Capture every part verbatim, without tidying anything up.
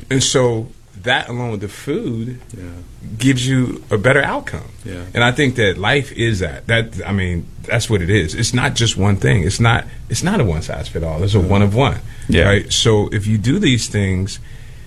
and so that along with the food yeah. gives you a better outcome. Yeah. And I think that life is that. That I mean, that's what it is. It's not just one thing. It's not it's not a one size fit all. It's a one of one. Yeah. Right? So if you do these things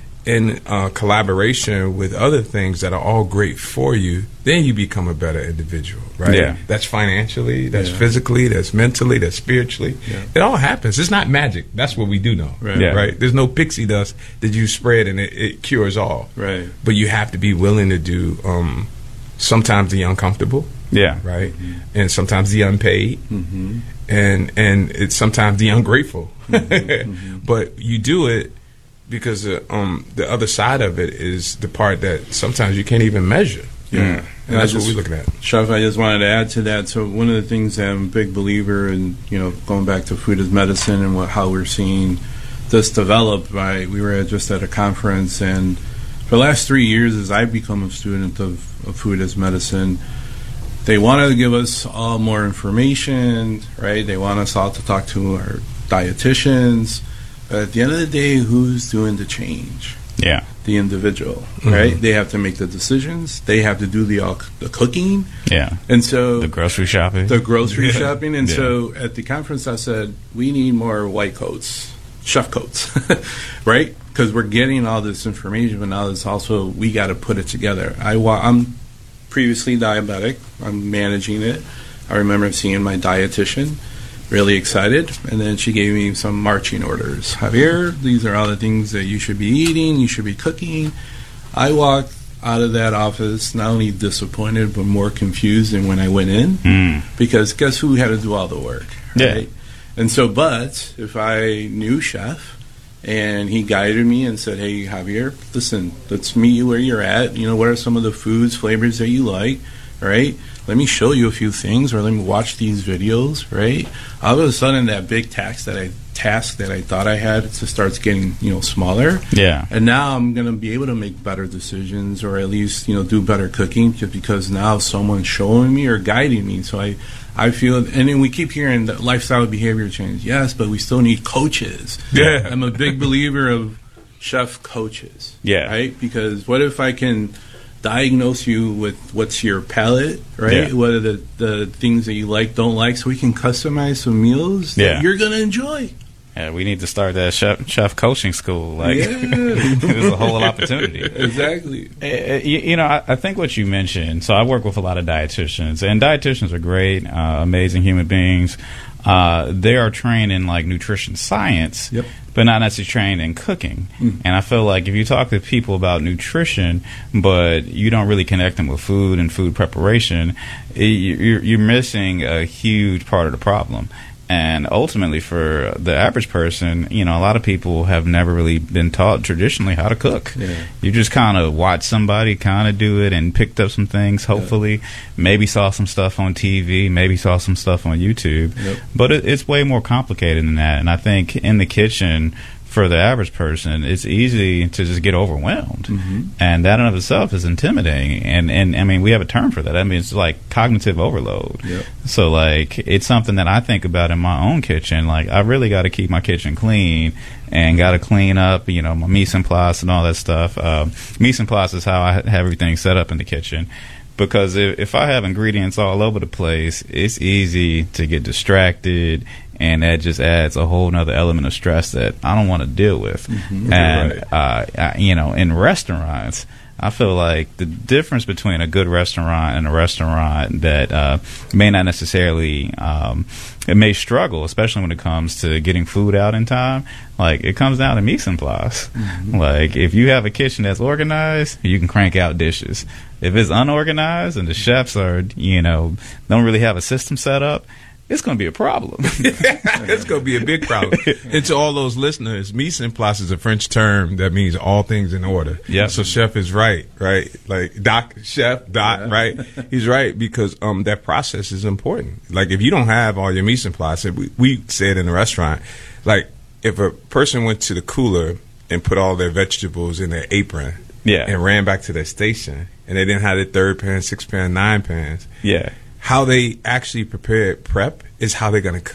in uh, collaboration with other things that are all great for you, then you become a better individual, right? Yeah. That's financially, that's Yeah. physically, that's mentally, that's spiritually. Yeah. It all happens. It's not magic. That's what we do know, Right. Yeah. right? There's no pixie dust that you spread and it, it cures all. Right. But you have to be willing to do um, sometimes the uncomfortable, Yeah. right? And sometimes the unpaid, Mm-hmm. and and it's sometimes the ungrateful. Mm-hmm. But you do it because uh, um, the other side of it is the part that sometimes you can't even measure. Yeah. And that's I what just- we're looking at. Chef, I just wanted to add to that. So one of the things that I'm a big believer in, you know, going back to food as medicine and what, how we're seeing this develop. Right, we were at, just at a conference, and for the last three years, as I've become a student of, of food as medicine, they wanted to give us all more information. Right, they want us all to talk to our dietitians. But at the end of the day, who's doing the change? Yeah. The individual, right? They have to make the decisions. They have to do the all, the cooking, Yeah. and so The grocery shopping. the grocery shopping. And Yeah. so at the conference, I said we need more white coats, chef coats, right? Because we're getting all this information, but now it's also we got to put it together. I wa- I'm previously diabetic. I'm managing it. I remember seeing my dietitian. Really excited, and then she gave me some marching orders. Javier, these are all the things that you should be eating, you should be cooking. I walked out of that office not only disappointed, but more confused than when I went in, Mm. because guess who had to do all the work, Yeah. right? And so, but if I knew Chef, and he guided me and said, hey, Javier, listen, let's meet you where you're at. You know, what are some of the foods, flavors that you like, right? Let me show you a few things, or let me watch these videos, right? All of a sudden, that big task that I task that I thought I had, it just starts getting, you know, smaller. Yeah. And now I'm going to be able to make better decisions, or at least, you know, do better cooking, just because now someone's showing me or guiding me. So I, I feel, and then we keep hearing that lifestyle behavior change. Yes, but we still need coaches. Yeah. I'm a big believer of chef coaches. Yeah. Right? Because what if I can diagnose you with what's your palate, right? Yeah. What are the, the things that you like, don't like, so we can customize some meals that Yeah. you're going to enjoy. Yeah, we need to start that chef, chef coaching school. Like, Yeah. there's a whole opportunity. Exactly. Uh, You, you know, I, I think what you mentioned. So I work with a lot of dietitians, and dietitians are great, uh, amazing human beings. Uh, they are trained in like nutrition science, Yep. but not necessarily trained in cooking. Mm. And I feel like if you talk to people about nutrition, but you don't really connect them with food and food preparation, it, you're, you're missing a huge part of the problem. And ultimately, for the average person, you know, a lot of people have never really been taught traditionally how to cook. Yeah. You just kind of watch somebody kind of do it and picked up some things, hopefully. Maybe saw some stuff on T V, maybe saw some stuff on YouTube. Yep. But it, it's way more complicated than that. And I think in the kitchen, for the average person, it's easy to just get overwhelmed. Mm-hmm. And that in of itself is intimidating. And, and I mean, we have a term for that. I mean, it's like cognitive overload. Yep. So, like, it's something that I think about in my own kitchen. Like, I really got to keep my kitchen clean and got to clean up, you know, my mise en place and all that stuff. Um, mise en place is how I have everything set up in the kitchen. Because if, if I have ingredients all over the place, it's easy to get distracted, and that just adds a whole nother element of stress that I don't want to deal with. Mm-hmm. And, Right. uh, I, you know, in restaurants, I feel like the difference between a good restaurant and a restaurant that uh, may not necessarily, um, it may struggle, especially when it comes to getting food out in time. Like, it comes down to mise en place. Mm-hmm. Like, if you have a kitchen that's organized, you can crank out dishes. If it's unorganized and the chefs are, you know, don't really have a system set up, it's going to be a problem. It's going to be a big problem. And to all those listeners, mise en place is a French term that means all things in order. Yep. So chef is right, right? Like doc, chef, doc, Yeah. right? He's right because um, that process is important. Like if you don't have all your mise en place, and we, we say it in the restaurant, like if a person went to the cooler and put all their vegetables in their apron Yeah. and ran back to their station and they didn't have their third pan, sixth pan, nine pans, Yeah. how they actually prepare prep is how they're going to cook.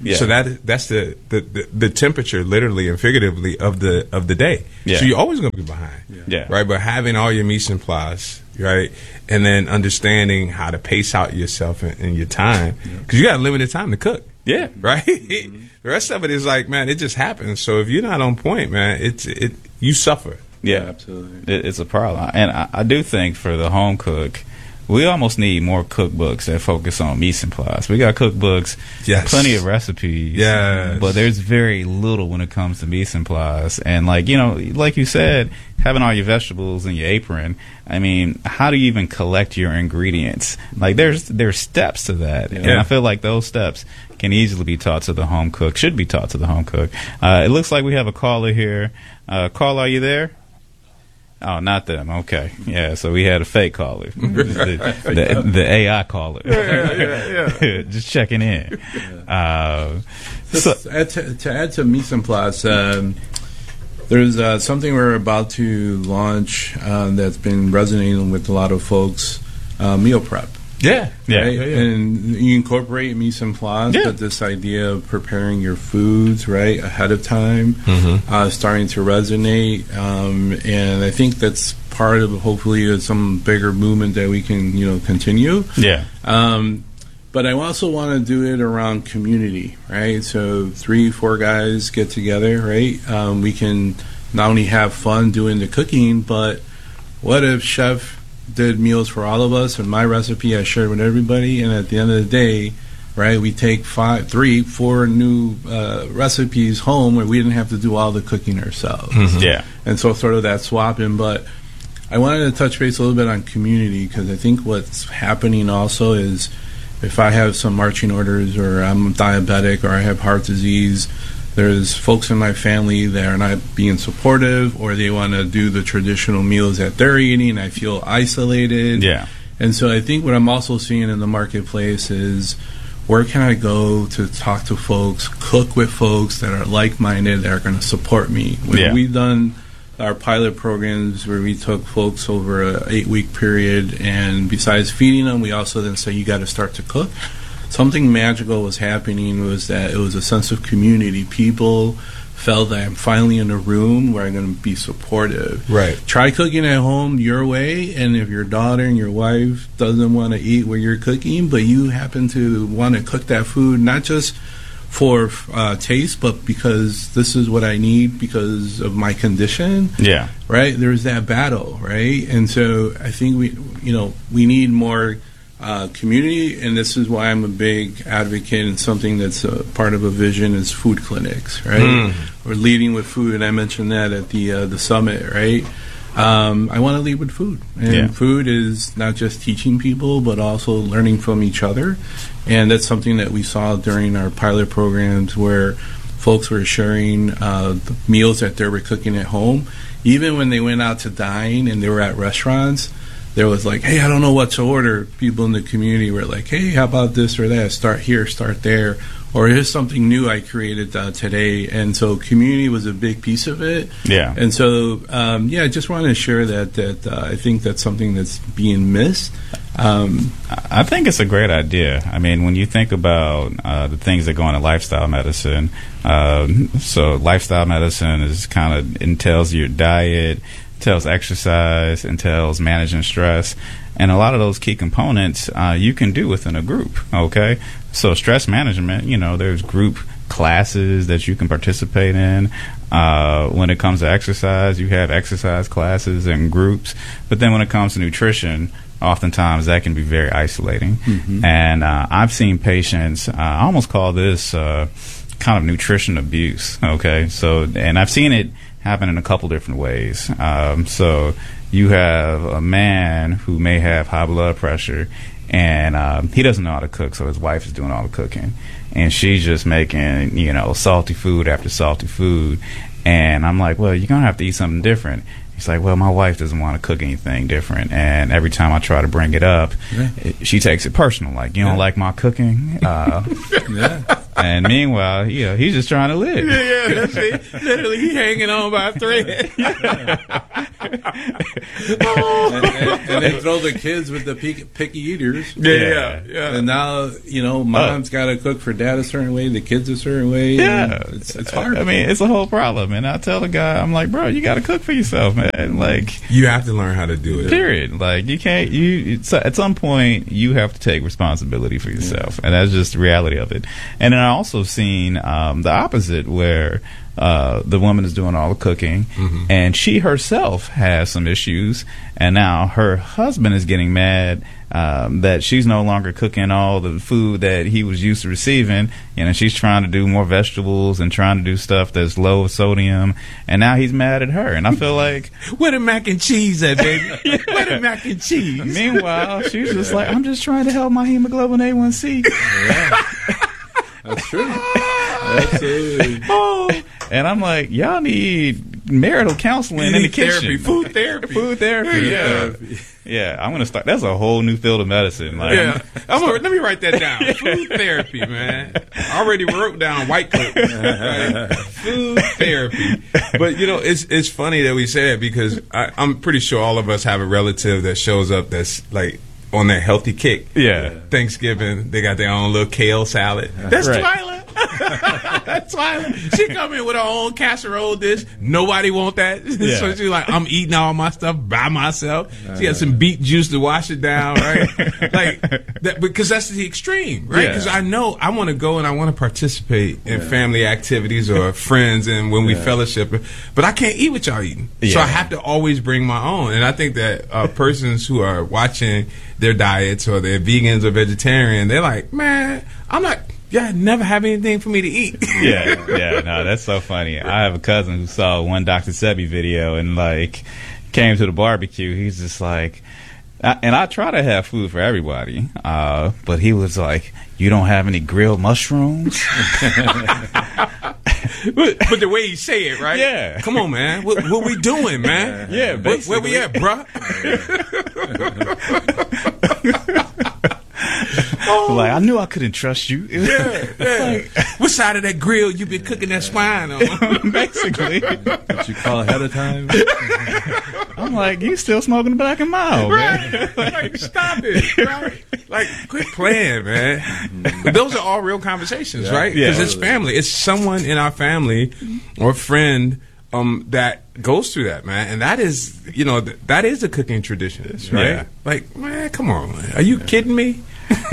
Yeah. So that that's the, the, the, the temperature, literally and figuratively, of the of the day. Yeah. So you're always going to be behind. Yeah. Yeah. Right. But having all your mise en place, right, and then understanding how to pace out yourself and, and your time, because you got limited time to cook. Yeah. Right. Mm-hmm. The rest of it is like, man, it just happens. So if you're not on point, man, it's it you suffer. Yeah, Yeah, absolutely. It, it's a problem, and I, I do think for the home cook, we almost need more cookbooks that focus on mise en place. We got cookbooks, Yes. plenty of recipes, Yes. but there's very little when it comes to mise en place. And like you know, like you said, having all your vegetables in your apron. I mean, how do you even collect your ingredients? Like there's there's steps to that, and Yeah. I feel like those steps can easily be taught to the home cook. Should be taught to the home cook. Uh, it looks like we have a caller here. Uh, caller, are you there? Oh, not them. Okay. Yeah, so we had a fake caller. the, the, the A I caller. Yeah, yeah, yeah. Just checking in. Uh, so, To add to, to add to mise en place, um, there's uh, something we're about to launch uh, that's been resonating with a lot of folks, uh, meal prep. Yeah. Yeah. Right? Yeah, yeah. And you incorporate mise en place, Yeah. but this idea of preparing your foods right ahead of time, Mm-hmm. uh, starting to resonate, um, and I think that's part of hopefully some bigger movement that we can you know continue. yeah. Um, but I also want to do it around community, right? So three, four guys get together, right? Um, we can not only have fun doing the cooking, but what if Chef did meals for all of us, and my recipe I shared with everybody, and at the end of the day, right, we take five, three, four new uh, recipes home where we didn't have to do all the cooking ourselves. Yeah. And so sort of that swapping. But I wanted to touch base a little bit on community, because I think what's happening also is if I have some marching orders, or I'm diabetic, or I have heart disease, there's folks in my family that are not being supportive, or they want to do the traditional meals that they're eating. I feel isolated. Yeah. And so I think what I'm also seeing in the marketplace is, where can I go to talk to folks, cook with folks that are like-minded, that are going to support me? When Yeah. we've done our pilot programs where we took folks over a eight-week period, and besides feeding them, we also then say, you got to start to cook. Something magical was happening, was that it was a sense of community. People felt that I'm finally in a room where I'm going to be supportive. Right. Try cooking at home your way, and if your daughter and your wife doesn't want to eat what you're cooking, but you happen to want to cook that food, not just for uh, taste, but because this is what I need because of my condition, Yeah. right? There's that battle, right? And so I think we, you know, we need more uh, community, and this is why I'm a big advocate, and something that's a part of a vision is food clinics, right? Mm. We're leading with food, and I mentioned that at the uh, the summit, right? Um, I want to lead with food, and Yeah. food is not just teaching people, but also learning from each other, and that's something that we saw during our pilot programs, where folks were sharing uh, the meals that they were cooking at home. Even when they went out to dine and they were at restaurants, there was like, hey, I don't know what to order. People in the community were like, hey, how about this or that? Start here, start there. Or here's something new I created uh, today. And so community was a big piece of it. Yeah. And so, um, yeah, I just wanted to share that, that uh, I think that's something that's being missed. Um, I think it's a great idea. I mean, when you think about uh, the things that go into lifestyle medicine, uh, so lifestyle medicine is kind of entails your diet, entails exercise, entails managing stress, and a lot of those key components uh, you can do within a group. Okay, so stress management, you know, there's group classes that you can participate in. Uh, when it comes to exercise, you have exercise classes and groups, but then when it comes to nutrition, oftentimes that can be very isolating. Mm-hmm. And uh, I've seen patients, uh, I almost call this uh, kind of nutrition abuse. Okay, so, and I've seen it happen in a couple different ways. Um, so you have a man who may have high blood pressure, and uh, he doesn't know how to cook, so his wife is doing all the cooking, and she's just making, you know, salty food after salty food. And I'm like, well, you're gonna have to eat something different. He's like, well, my wife doesn't want to cook anything different, and every time I try to bring it up, Yeah. it, she takes it personal. Like, you don't Yeah. like my cooking? Uh, yeah. and meanwhile, you know, he's just trying to live. Yeah, yeah, that's it. Literally, he hanging on by a thread. and, and, and they throw the kids with the pick, picky eaters. Yeah, yeah, yeah. And now, you know, mom's got to cook for dad a certain way, the kids a certain way. Yeah, it's, it's hard. I mean, it's a whole problem. And I tell the guy, I'm like, bro, you got to cook for yourself, man. Like, you have to learn how to do it. Period. Like, you can't. You it's, at some point you have to take responsibility for yourself, yeah. and that's just the reality of it. And then I also seen um, the opposite, where uh, the woman is doing all the cooking, mm-hmm. and she herself has some issues, and now her husband is getting mad um, that she's no longer cooking all the food that he was used to receiving, you know, she's trying to do more vegetables and trying to do stuff that's low sodium, and now he's mad at her. And I feel like, where the mac and cheese at, baby? yeah. Where the mac and cheese? Meanwhile, she's just like, I'm just trying to help my hemoglobin A one C. Yeah. That's true. Absolutely. Oh, and I'm like, y'all need marital counseling in the therapy, kitchen. Food therapy. Food therapy, yeah. yeah. Yeah, I'm going to start. That's a whole new field of medicine. Like, yeah. I'm gonna, let me write that down. yeah. Food therapy, man. I already wrote down white coat. Right? Food therapy. But, you know, it's it's funny that we say it because I, I'm pretty sure all of us have a relative that shows up that's like on that healthy kick. Yeah. Thanksgiving, they got their own little kale salad. That's right. Twyla. That's Twyla. She come in with her own casserole dish. Nobody want that. Yeah. So she's like, I'm eating all my stuff by myself. She has some beet juice to wash it down, right? Like that, because that's the extreme, right? Because yeah. I know I want to go and I want to participate in yeah. family activities or friends and when we yeah. fellowship, but I can't eat what y'all eating. Yeah. So I have to always bring my own. And I think that uh, persons who are watching their diets or they're vegans or vegetarian, they're like, man, I'm not. Yeah, never have anything for me to eat. yeah, yeah, no, that's so funny. I have a cousin who saw one Doctor Sebi video and like came to the barbecue. He's just like, I, and I try to have food for everybody, uh, but he was like, "You don't have any grilled mushrooms?" but, but the way he say it, right? Yeah. Come on, man. What, what we doing, man? Yeah. Where, where we at, bruh? Oh. Like, I knew I couldn't trust you. Yeah, yeah. Like, what side of that grill you been cooking that swine on? Basically. What you call ahead of time? I'm like, you still smoking black and mild, right. man. Like, stop it, right? Like, quit playing, man. But those are all real conversations, yeah. right? Because yeah, it's family. It's someone in our family or friend um, that goes through that, man. And that is, you know, th- that is a cooking tradition, right? Yeah. Like, man, come on, man. Are you yeah. kidding me?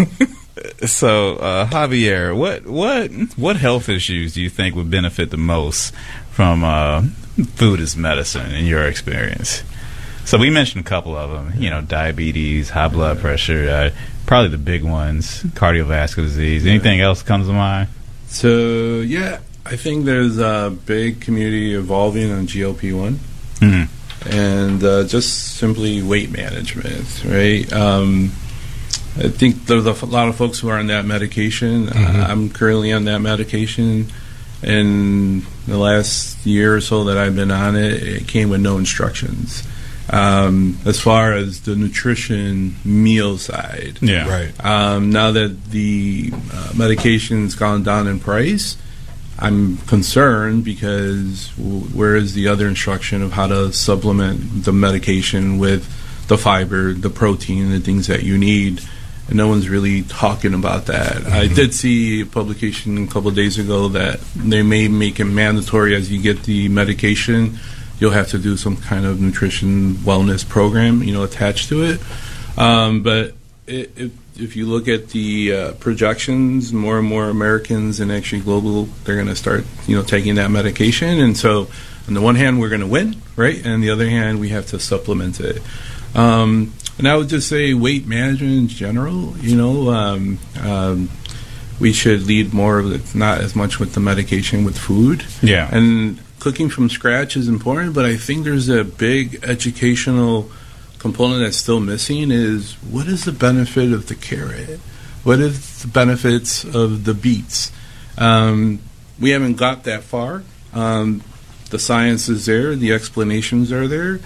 So, uh, Javier, what what what health issues do you think would benefit the most from uh, food as medicine in your experience? So we mentioned a couple of them, you know, diabetes, high blood pressure, uh, probably the big ones, cardiovascular disease. Anything else comes to mind? So, yeah, I think there's a big community evolving on G L P one mm-hmm. and uh, just simply weight management, right? Um I think there's a lot of folks who are on that medication. Mm-hmm. Uh, I'm currently on that medication. In the last year or so that I've been on it, it came with no instructions. Um, as far as the nutrition meal side. Yeah. Right. Um, now that the uh, medication's gone down in price, I'm concerned because w- where is the other instruction of how to supplement the medication with the fiber, the protein, the things that you need? And no one's really talking about that. Mm-hmm. I did see a publication a couple of days ago that they may make it mandatory as you get the medication, you'll have to do some kind of nutrition wellness program, you know, attached to it. Um, but it, if, if you look at the uh, projections, more and more Americans and actually global, they're going to start, you know, taking that medication. And so on the one hand, we're going to win, right? And on the other hand, we have to supplement it. Um, and I would just say weight management in general, you know, um, um, we should lead more of it, not as much with the medication, with food. Yeah. And cooking from scratch is important, but I think there's a big educational component that's still missing is what is the benefit of the carrot? What is the benefits of the beets? Um, we haven't got that far. Um, the science is there, the explanations are there,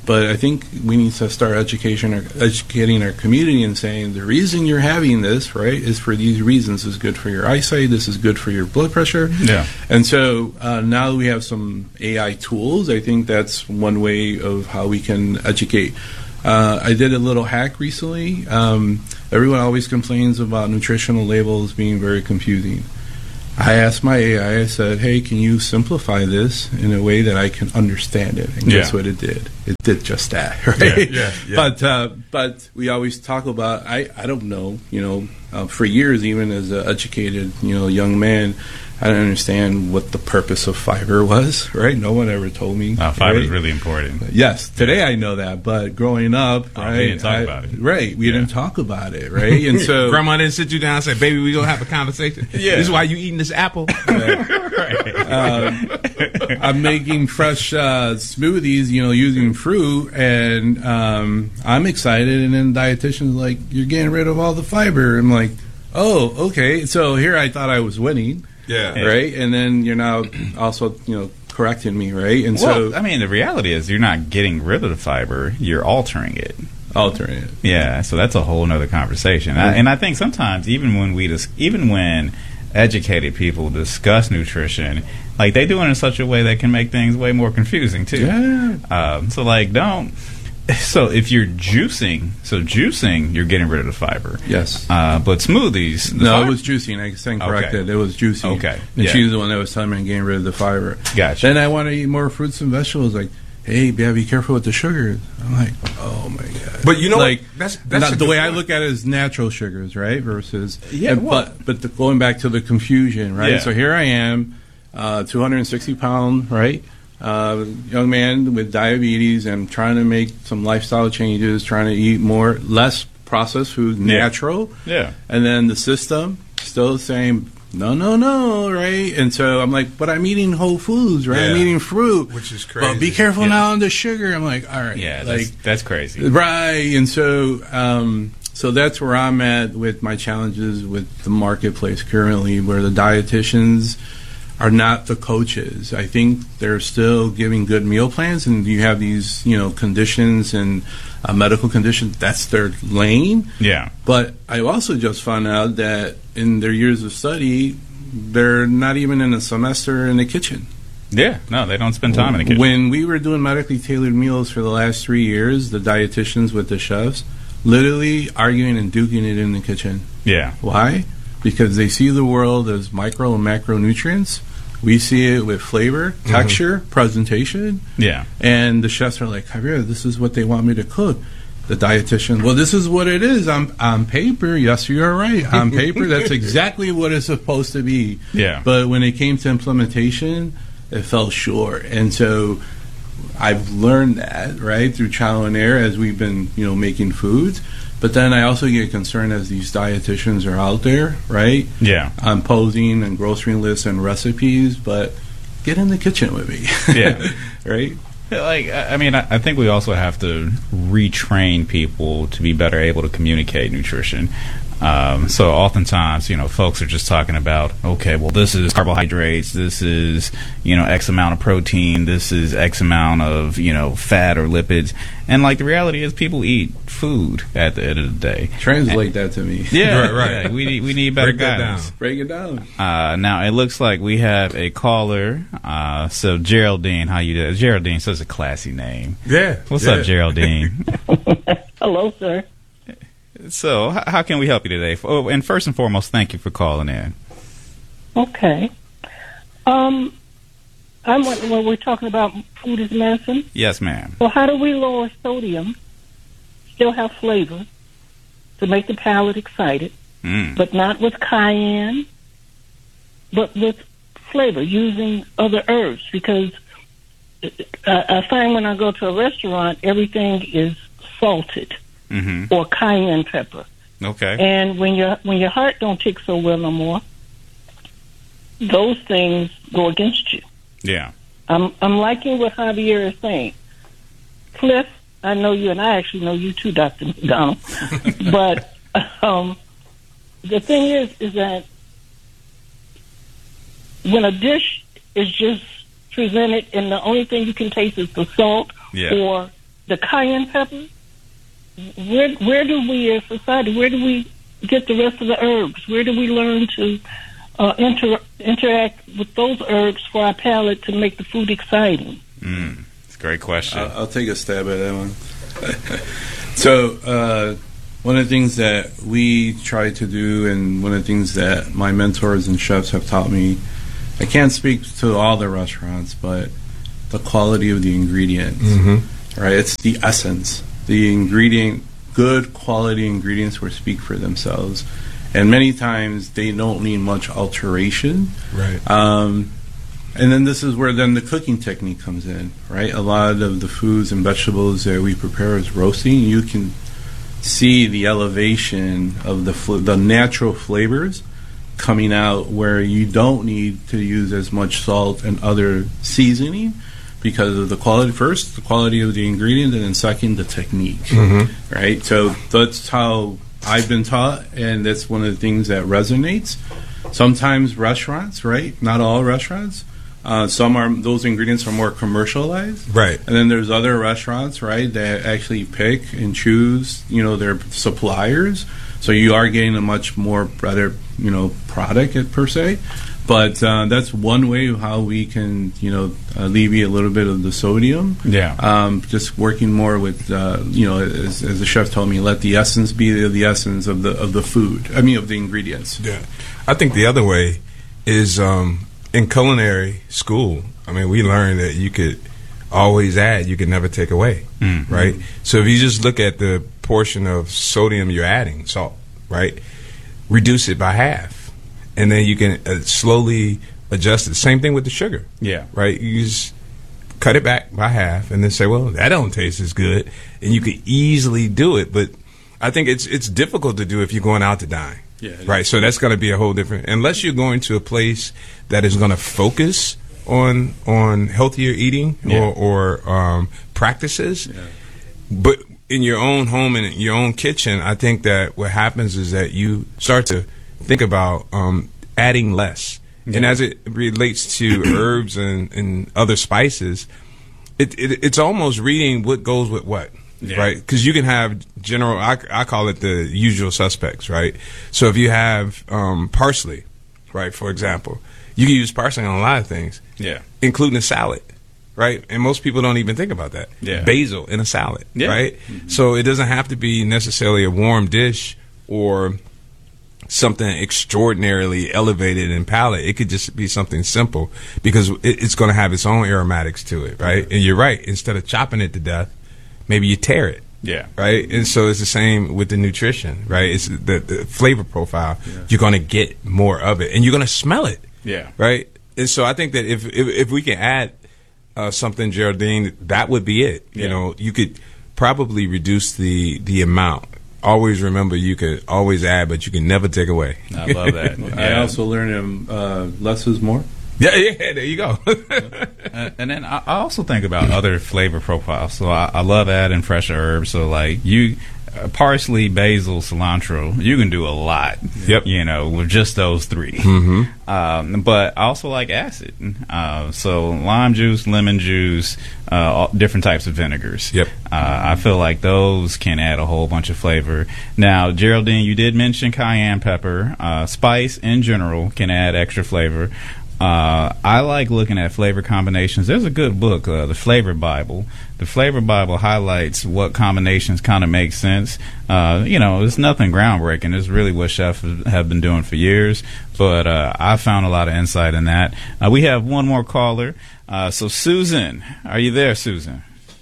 But I think we need to start education, or educating our community and saying the reason you're having this, right, is for these reasons. This is good for your eyesight. This is good for your blood pressure. Yeah. And so uh, now that we have some A I tools, I think that's one way of how we can educate. Uh, I did a little hack recently. Um, everyone always complains about nutritional labels being very confusing. I asked my A I, I said, hey, can you simplify this in a way that I can understand it? And guess Yeah. what it did? It did just that, right? Yeah, yeah, yeah. But uh, but we always talk about, I, I don't know, you know, uh, for years, even as an educated, you know, young man, I didn't understand what the purpose of fiber was, right? No one ever told me. Uh, fiber is right? really important. Yes, today I know that, but growing up, Oh, we right? didn't talk I- about it. Right, we Yeah. didn't talk about it, right? And so Grandma didn't sit you down and say, "Baby, we gonna have a conversation." Yeah. This is why you eating this apple. um, I'm making fresh uh, smoothies, you know, using fruit, and um, I'm excited. And then dietitian's like, "You're getting rid of all the fiber." I'm like, "Oh, okay." So here I thought I was winning, Yeah. right? And then you're now also, you know, correcting me, right? And Well, so I mean, the reality is you're not getting rid of the fiber; you're altering it. altering it. Yeah, so that's a whole nother conversation. I, and I think sometimes, even when we dis- even when educated people discuss nutrition, like they do it in such a way that can make things way more confusing too. Yeah. Um, so like, don't. So if you're juicing, so juicing, you're getting rid of the fiber. Yes. Uh, but smoothies, the No, fi- it was juicing. I stand corrected. Okay. It was juicing. Okay. And Yeah. she's the one that was telling me I'm getting rid of the fiber. Gotcha. Then I want to eat more fruits and vegetables. Like, hey, yeah, be careful with the sugar. I'm like, oh my god. But you know like what? That's- that's not, a the good way I point. look at it is natural sugars, right? Versus Yeah, and- well- but but the, going back to the confusion, right? Yeah. So here I am, uh, two hundred sixty pound, right? Uh, young man with diabetes, and trying to make some lifestyle changes, trying to eat more, less processed food, Yeah. natural. Yeah. And then the system still saying, no, no, no, right? And so I'm like, but I'm eating whole foods, right? I'm Yeah. eating fruit. Which is But be crazy. careful Yeah. now on the sugar. I'm like, all right. Yeah, like, that's, that's crazy. right. And so, um, so that's where I'm at with my challenges with the marketplace currently, where the dietitians are not the coaches. I think they're still giving good meal plans, and you have these, you know, conditions and uh, medical conditions. That's their lane. Yeah. But I also just found out that in their years of study, they're not even in a semester in the kitchen. Yeah. No, they don't spend time in the kitchen. When we were doing medically tailored meals for the last three years, the dietitians with the chefs, literally arguing and duking it in the kitchen. Yeah. Why? Because they see the world as micro and macronutrients. We see it with flavor, texture, presentation. Yeah. And the chefs are like, Javier, this is what they want me to cook. The dietitian, well, this is what it is. On, on paper, yes, you're right. On paper, that's exactly what it's supposed to be. Yeah. But when it came to implementation, it fell short. And so I've learned that, right, through trial and error as we've been, you know, making foods. But then I also get concerned as these dietitians are out there, right? Yeah. I'm posing and grocery lists and recipes, but get in the kitchen with me. Yeah. Right? Like, I I mean, I I think we also have to retrain people to be better able to communicate nutrition. Um, so oftentimes, you know, folks are just talking about, okay, well, this is carbohydrates, this is, you know, X amount of protein, this is X amount of, you know, fat or lipids. And, like, the reality is people eat food at the end of the day. Translate that to me. Yeah, Right, right. yeah, we need, we need better Break that guidance. down. Break it down. Uh, now it looks like we have a caller. Uh, so Geraldine, how you doing? Geraldine, such a classy name. Yeah. What's yeah. up, Geraldine? Hello, sir. So, h- how can we help you today? Oh, and first and foremost, thank you for calling in. Okay. Um, I'm when we're talking about food as medicine. Yes, ma'am. Well, how do we lower sodium, still have flavor, to make the palate excited, Mm. but not with cayenne, but with flavor using other herbs? Because uh, I find when I go to a restaurant, everything is salted Mm-hmm. or cayenne pepper. Okay. And when your when your heart don't tick so well no more, those things go against you. Yeah. I'm I'm liking what Javier is saying. Cliff, I know you, and I actually know you too, Doctor McDonald. But um, the thing is, is that when a dish is just presented and the only thing you can taste is the salt Yeah. or the cayenne pepper. Where where do we as society? Where do we get the rest of the herbs? Where do we learn to uh, inter- interact with those herbs for our palate to make the food exciting? Mm, it's a great question. I'll, I'll take a stab at that one. So, uh, one of the things that we try to do, and one of the things that my mentors and chefs have taught me, I can't speak to all the restaurants, but the quality of the ingredients, Mm-hmm. right? It's the essence. The ingredient, good quality ingredients will speak for themselves. And many times they don't need much alteration. Right. Um, and then this is where then the cooking technique comes in, right? A lot of the foods and vegetables that we prepare as roasting, you can see the elevation of the fl- the natural flavors coming out where you don't need to use as much salt and other seasoning because of the quality. First, the quality of the ingredient, and then second, the technique, Mm-hmm. right? So that's how I've been taught, and that's one of the things that resonates. Sometimes restaurants, right? Not all restaurants. Uh, some are those ingredients are more commercialized, Right. and then there's other restaurants, right, that actually pick and choose, you know, their suppliers. So you are getting a much more better, you know, product per se. But uh, that's one way of how we can, you know, alleviate a little bit of the sodium. Yeah. Um, just working more with, uh, you know, as, as the chef told me, let the essence be the, the essence of the of the food. I mean, of the ingredients. Yeah. I think the other way is um, in culinary school. I mean, we learned that you could always add, you could never take away, Mm. right? So if you just look at the portion of sodium you're adding, salt, right, reduce it by half. And then you can uh, slowly adjust it. Same thing with the sugar. Yeah. Right? You just cut it back by half and then say, well, that don't taste as good. And you could easily do it. But I think it's it's difficult to do if you're going out to dine. Yeah, Right? So that's going to be a whole different... Unless you're going to a place that is going to focus on on healthier eating Yeah. or, or um, practices. Yeah. But in your own home and your own kitchen, I think that what happens is that you start to think about um, adding less. Yeah. And as it relates to herbs and, and other spices, it, it it's almost reading what goes with what, Yeah. right? Because you can have general, I, I call it the usual suspects, right? So if you have um, parsley, right, for example, you can use parsley on a lot of things, Yeah. including a salad. Right, and most people don't even think about that. Yeah. Basil in a salad, Yeah. right? Mm-hmm. So it doesn't have to be necessarily a warm dish or something extraordinarily elevated in palate. It could just be something simple because it, it's going to have its own aromatics to it, right? And you're right. Instead of chopping it to death, maybe you tear it. Yeah. Right, and so it's the same with the nutrition, right? It's the, the flavor profile. Yeah. You're going to get more of it, and you're going to smell it. Yeah. Right, and so I think that if if, if we can add uh, something, Geraldine, that would be it. You Yeah. know, you could probably reduce the the amount. Always remember, you could always add, but you can never take away. I love that. I Yeah. also learned um, uh, less is more. Yeah, yeah, there you go. Uh, and then I I also think about other flavor profiles. So I, I love adding fresh herbs. So like you, uh, parsley, basil, cilantro, you can do a lot. Yep. You know, with just those three. Mm-hmm. Um, but I also like acid. Uh, so lime juice, lemon juice, uh, all, different types of vinegars. Yep. Uh, I feel like those can add a whole bunch of flavor. Now, Geraldine, you did mention cayenne pepper. Uh, spice in general can add extra flavor. Uh, I like looking at flavor combinations. There's a good book, uh, The Flavor Bible. The Flavor Bible highlights what combinations kind of make sense. Uh, you know, it's nothing groundbreaking. It's really what chefs have been doing for years. But uh, I found a lot of insight in that. Uh, we have one more caller. Uh, so, Susan, are you there, Susan?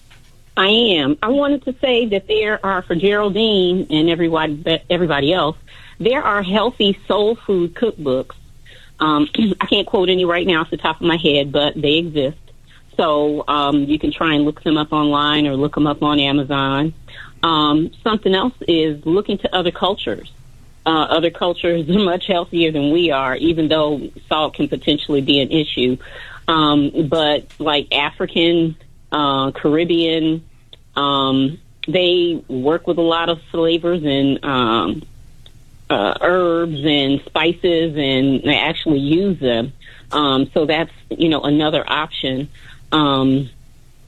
I am. I wanted to say that there are, for Geraldine and everybody, everybody else, there are healthy soul food cookbooks. Um, I can't quote any right now off the top of my head, but they exist. So um, you can try and look them up online or look them up on Amazon. Um, something else is looking to other cultures. Uh, other cultures are much healthier than we are, even though salt can potentially be an issue. Um, but like African, uh, Caribbean, um, they work with a lot of flavors and um Uh, herbs and spices, and they actually use them. Um, so that's, you know, another option. Um,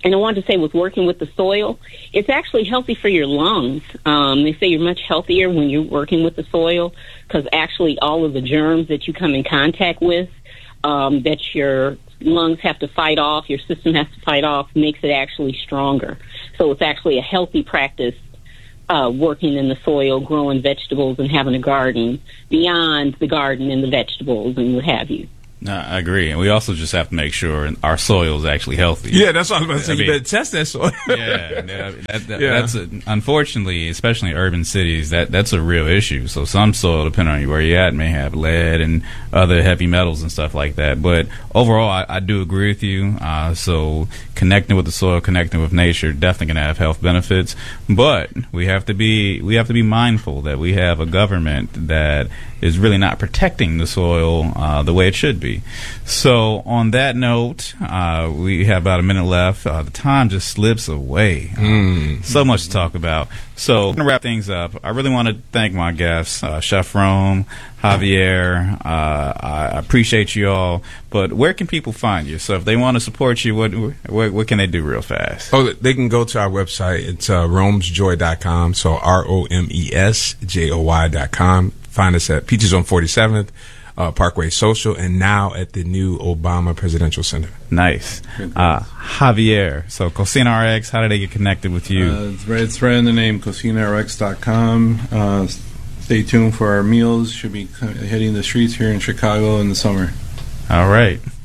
and I wanted to say with working with the soil, it's actually healthy for your lungs. Um, they say you're much healthier when you're working with the soil because actually all of the germs that you come in contact with um, that your lungs have to fight off, your system has to fight off, makes it actually stronger. So it's actually a healthy practice uh, working in the soil, growing vegetables and having a garden beyond the garden and the vegetables and what have you. No, I agree, and we also just have to make sure our soil is actually healthy. Yeah, that's what I was about to say. I You mean, better test that soil. yeah, yeah, that, that, Yeah. that's a, unfortunately, especially in urban cities, that that's a real issue. So some soil, depending on where you're at, may have lead and other heavy metals and stuff like that. But overall, I, I do agree with you. Uh, so connecting with the soil, connecting with nature, definitely going to have health benefits. But we have to be we have to be mindful that we have a government that is really not protecting the soil uh, the way it should be. So on that note, uh, we have about a minute left. Uh, the time just slips away. Uh, Mm. So much to talk about. So to wrap things up, I really want to thank my guests, uh, Chef Rome, Javier. Uh, I appreciate you all. But where can people find you? So if they want to support you, what what, what can they do real fast? Oh, they can go to our website. It's uh, romes joy dot com. So R O M E S J O Y dot com. Find us at Peaches on forty-seventh, uh, Parkway Social, and now at the new Obama Presidential Center. Nice. Uh, Javier, so Cocina R X, how do they get connected with you? Uh, it's, right, it's right in the name, cocina r x dot com. Uh, stay tuned for our meals. Should be co- hitting the streets here in Chicago in the summer. All right.